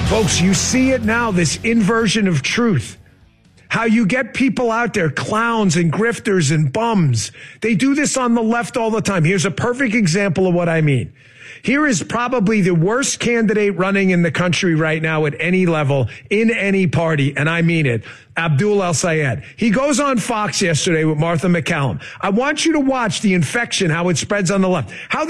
Folks, you see it now, this inversion of truth. How you get people out there, clowns and grifters and bums. They do this on the left all the time. Here's a perfect example of what I mean. Here is probably the worst candidate running in the country right now at any level, in any party, and I mean it, Abdul El-Sayed. He goes on Fox yesterday with Martha McCallum. I want you to watch the infection, how it spreads on the left. How